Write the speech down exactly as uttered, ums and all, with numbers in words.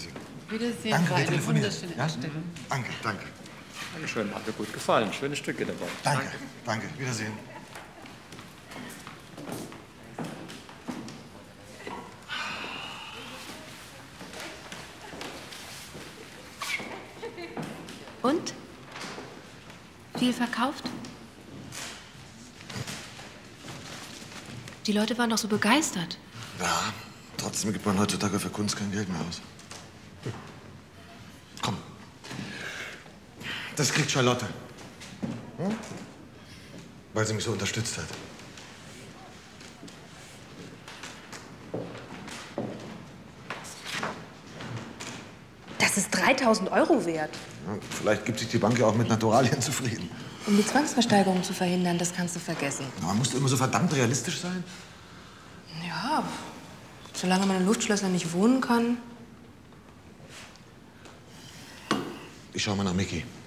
Wiedersehen. Wiedersehen, Danke, war wir eine telefonieren. wunderschöne Ja? Ausstellung. Danke, danke. Dankeschön, hat mir gut gefallen. Schöne Stücke dabei. Danke, danke. Wiedersehen. Und? Viel verkauft? Die Leute waren doch so begeistert. Ja, trotzdem gibt man heutzutage für Kunst kein Geld mehr aus. Komm. Das kriegt Charlotte. Hm? Weil sie mich so unterstützt hat. Das ist dreitausend Euro wert. Ja, vielleicht gibt sich die Bank ja auch mit Naturalien zufrieden. Um die Zwangsversteigerung zu verhindern, das kannst du vergessen. Na, man muss immer so verdammt realistisch sein. Ja, solange man in Luftschlössern nicht wohnen kann. Ich schau mal nach Micky.